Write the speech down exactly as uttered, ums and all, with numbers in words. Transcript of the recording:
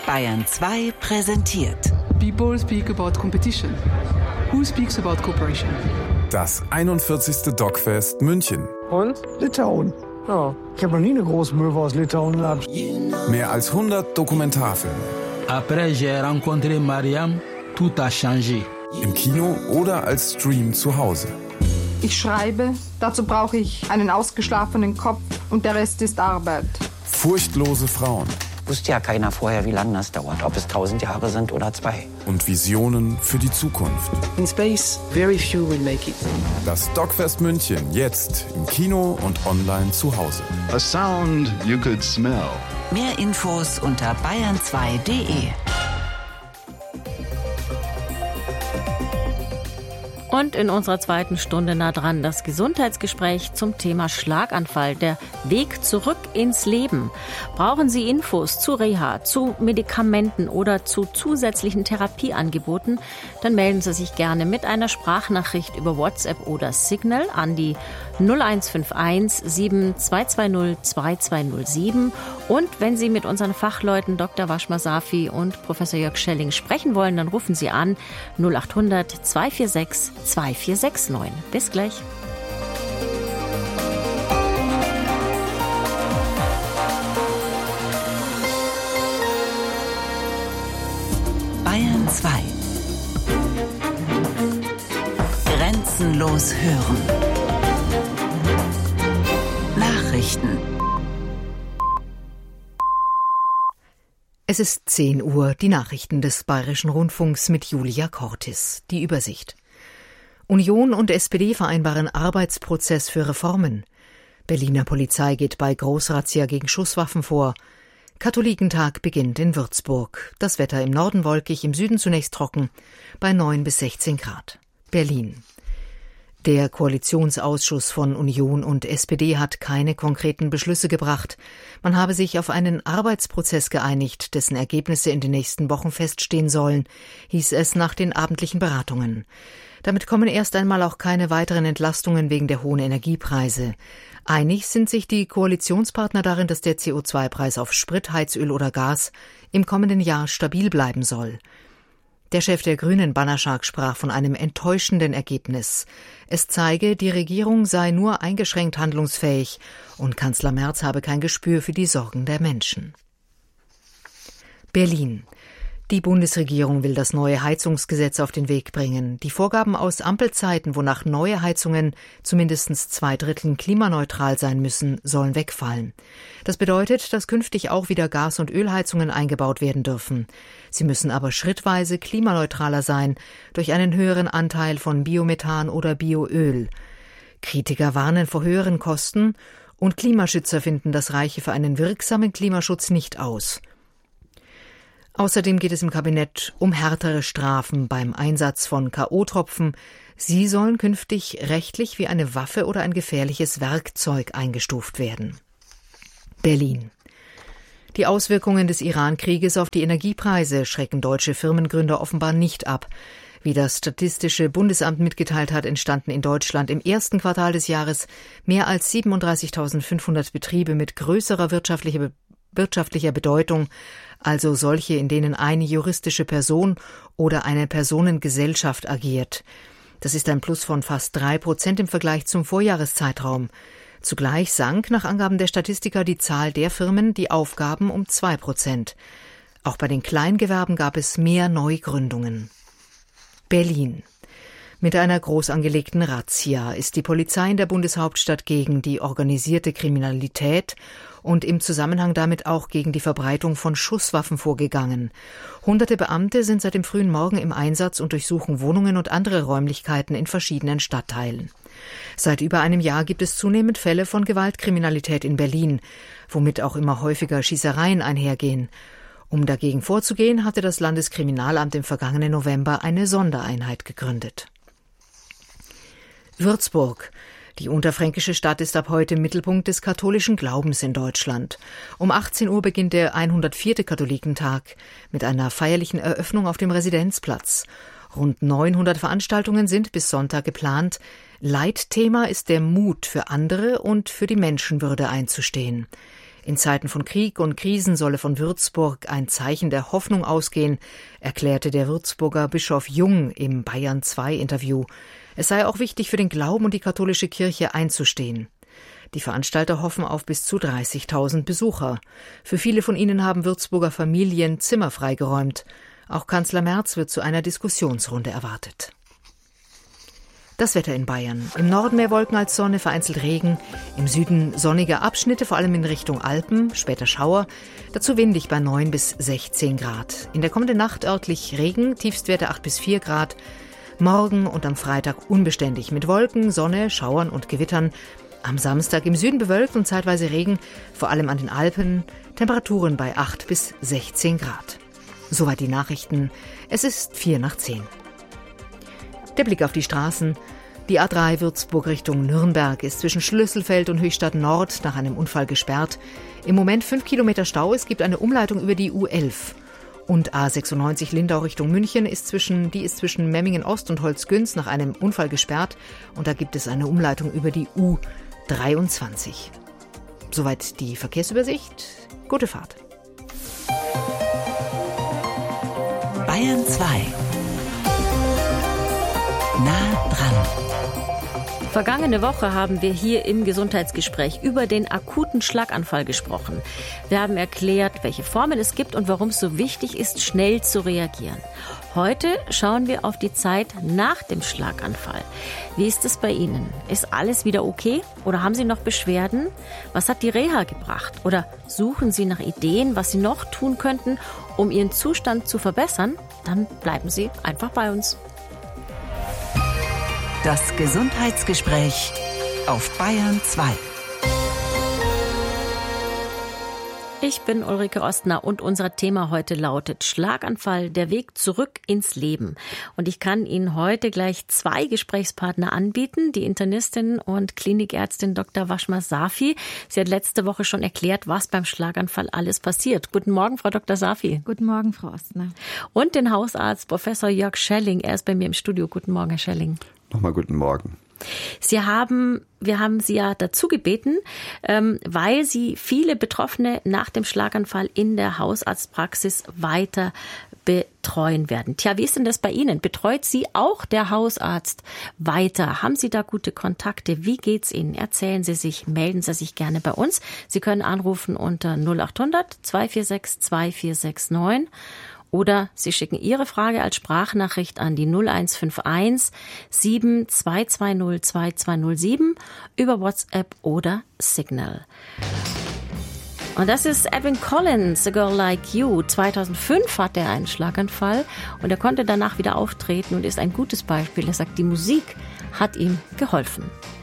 Bayern zwei präsentiert. People speak about competition. Who speaks about cooperation? Das einundvierzigste DocFest München. Und? Litauen. Ja, ich habe noch nie eine große Möwe aus Litauen gehabt. Mehr als hundert Dokumentarfilme. Après j'ai rencontré Mariam, tout a changé. Im Kino oder als Stream zu Hause. Ich schreibe, dazu brauche ich einen ausgeschlafenen Kopf und der Rest ist Arbeit. Furchtlose Frauen. Wusste ja keiner vorher, wie lange das dauert, ob es tausend Jahre sind oder zwei. Und Visionen für die Zukunft. In space, very few will make it. Das DocFest München, jetzt im Kino und online zu Hause. A sound you could smell. Mehr Infos unter bayern zwei punkt de. Und in unserer zweiten Stunde nah dran das Gesundheitsgespräch zum Thema Schlaganfall, der Weg zurück ins Leben. Brauchen Sie Infos zu Reha, zu Medikamenten oder zu zusätzlichen Therapieangeboten? Dann melden Sie sich gerne mit einer Sprachnachricht über WhatsApp oder Signal an die null eins fünf eins sieben zwei zwei null zwei zwei null sieben. Und wenn Sie mit unseren Fachleuten Doktor Washma Safi und Professor Jörg Schelling sprechen wollen, dann rufen Sie an null acht hundert zwei vier sechs zwei vier sechs neun. Bis gleich. Bayern zwei. Grenzenlos hören. Nachrichten. Es ist zehn Uhr, die Nachrichten des Bayerischen Rundfunks mit Julia Cortis. Die Übersicht. Union und S P D vereinbaren Arbeitsprozess für Reformen. Berliner Polizei geht bei Großrazzia gegen Schusswaffen vor. Katholikentag beginnt in Würzburg. Das Wetter im Norden wolkig, im Süden zunächst trocken, bei neun bis sechzehn Grad. Berlin. Der Koalitionsausschuss von Union und S P D hat keine konkreten Beschlüsse gebracht. Man habe sich auf einen Arbeitsprozess geeinigt, dessen Ergebnisse in den nächsten Wochen feststehen sollen, hieß es nach den abendlichen Beratungen. Damit kommen erst einmal auch keine weiteren Entlastungen wegen der hohen Energiepreise. Einig sind sich die Koalitionspartner darin, dass der C O zwei Preis auf Sprit, Heizöl oder Gas im kommenden Jahr stabil bleiben soll. Der Chef der Grünen, Banaschak, sprach von einem enttäuschenden Ergebnis. Es zeige, die Regierung sei nur eingeschränkt handlungsfähig und Kanzler Merz habe kein Gespür für die Sorgen der Menschen. Berlin. Die Bundesregierung will das neue Heizungsgesetz auf den Weg bringen. Die Vorgaben aus Ampelzeiten, wonach neue Heizungen zumindest zwei Drittel klimaneutral sein müssen, sollen wegfallen. Das bedeutet, dass künftig auch wieder Gas- und Ölheizungen eingebaut werden dürfen. Sie müssen aber schrittweise klimaneutraler sein, durch einen höheren Anteil von Biomethan oder Bioöl. Kritiker warnen vor höheren Kosten und Klimaschützer finden, das reiche für einen wirksamen Klimaschutz nicht aus. Außerdem geht es im Kabinett um härtere Strafen beim Einsatz von K O-Tropfen. Sie sollen künftig rechtlich wie eine Waffe oder ein gefährliches Werkzeug eingestuft werden. Berlin. Die Auswirkungen des Iran-Krieges auf die Energiepreise schrecken deutsche Firmengründer offenbar nicht ab. Wie das Statistische Bundesamt mitgeteilt hat, entstanden in Deutschland im ersten Quartal des Jahres mehr als siebenunddreißigtausendfünfhundert Betriebe mit größerer wirtschaftlicher, wirtschaftlicher Bedeutung, also solche, in denen eine juristische Person oder eine Personengesellschaft agiert. Das ist ein Plus von fast drei Prozent im Vergleich zum Vorjahreszeitraum. Zugleich sank nach Angaben der Statistiker die Zahl der Firmen, die aufgaben, um zwei Prozent. Auch bei den Kleingewerben gab es mehr Neugründungen. Berlin. Mit einer groß angelegten Razzia ist die Polizei in der Bundeshauptstadt gegen die organisierte Kriminalität und im Zusammenhang damit auch gegen die Verbreitung von Schusswaffen vorgegangen. Hunderte Beamte sind seit dem frühen Morgen im Einsatz und durchsuchen Wohnungen und andere Räumlichkeiten in verschiedenen Stadtteilen. Seit über einem Jahr gibt es zunehmend Fälle von Gewaltkriminalität in Berlin, womit auch immer häufiger Schießereien einhergehen. Um dagegen vorzugehen, hatte das Landeskriminalamt im vergangenen November eine Sondereinheit gegründet. Würzburg. Die unterfränkische Stadt ist ab heute Mittelpunkt des katholischen Glaubens in Deutschland. Um achtzehn Uhr beginnt der hundertvierte Katholikentag mit einer feierlichen Eröffnung auf dem Residenzplatz. Rund neunhundert Veranstaltungen sind bis Sonntag geplant. Leitthema ist der Mut, für andere und für die Menschenwürde einzustehen. In Zeiten von Krieg und Krisen solle von Würzburg ein Zeichen der Hoffnung ausgehen, erklärte der Würzburger Bischof Jung im Bayern zwei Interview. Es sei auch wichtig, für den Glauben und die katholische Kirche einzustehen. Die Veranstalter hoffen auf bis zu dreißigtausend Besucher. Für viele von ihnen haben Würzburger Familien Zimmer freigeräumt. Auch Kanzler Merz wird zu einer Diskussionsrunde erwartet. Das Wetter in Bayern. Im Norden mehr Wolken als Sonne, vereinzelt Regen. Im Süden sonnige Abschnitte, vor allem in Richtung Alpen, später Schauer. Dazu windig bei neun bis sechzehn Grad. In der kommenden Nacht örtlich Regen, Tiefstwerte acht bis vier Grad. Morgen und am Freitag unbeständig mit Wolken, Sonne, Schauern und Gewittern. Am Samstag im Süden bewölkt und zeitweise Regen, vor allem an den Alpen. Temperaturen bei acht bis sechzehn Grad. Soweit die Nachrichten. Es ist vier nach zehn. Der Blick auf die Straßen. Die A drei Würzburg Richtung Nürnberg ist zwischen Schlüsselfeld und Höchstadt Nord nach einem Unfall gesperrt. Im Moment fünf Kilometer Stau. Es gibt eine Umleitung über die U elf. Und A sechsundneunzig Lindau Richtung München ist zwischen, die ist zwischen Memmingen Ost und Holzgünz nach einem Unfall gesperrt. Und da gibt es eine Umleitung über die U dreiundzwanzig. Soweit die Verkehrsübersicht. Gute Fahrt. Bayern zwei. Nah dran. Vergangene Woche haben wir hier im Gesundheitsgespräch über den akuten Schlaganfall gesprochen. Wir haben erklärt, welche Formen es gibt und warum es so wichtig ist, schnell zu reagieren. Heute schauen wir auf die Zeit nach dem Schlaganfall. Wie ist es bei Ihnen? Ist alles wieder okay? Oder haben Sie noch Beschwerden? Was hat die Reha gebracht? Oder suchen Sie nach Ideen, was Sie noch tun könnten, um Ihren Zustand zu verbessern? Dann bleiben Sie einfach bei uns. Das Gesundheitsgespräch auf Bayern zwei. Ich bin Ulrike Ostner und unser Thema heute lautet Schlaganfall, der Weg zurück ins Leben. Und ich kann Ihnen heute gleich zwei Gesprächspartner anbieten, die Internistin und Klinikärztin Doktor Washma Safi. Sie hat letzte Woche schon erklärt, was beim Schlaganfall alles passiert. Guten Morgen, Frau Doktor Safi. Guten Morgen, Frau Ostner. Und den Hausarzt Professor Jörg Schelling. Er ist bei mir im Studio. Guten Morgen, Herr Schelling. Nochmal guten Morgen. Sie haben, wir haben Sie ja dazu gebeten, ähm, weil Sie viele Betroffene nach dem Schlaganfall in der Hausarztpraxis weiter betreuen werden. Tja, wie ist denn das bei Ihnen? Betreut Sie auch der Hausarzt weiter? Haben Sie da gute Kontakte? Wie geht's Ihnen? Erzählen Sie sich, melden Sie sich gerne bei uns. Sie können anrufen unter null acht hundert zwei vier sechs zwei vier sechs neun. Oder Sie schicken Ihre Frage als Sprachnachricht an die null eins fünf eins sieben zwei zwei null zwei zwei null sieben über WhatsApp oder Signal. Und das ist Edwyn Collins, A Girl Like You. zweitausendfünf hatte er einen Schlaganfall und er konnte danach wieder auftreten und ist ein gutes Beispiel. Er sagt, die Musik hat ihm geholfen.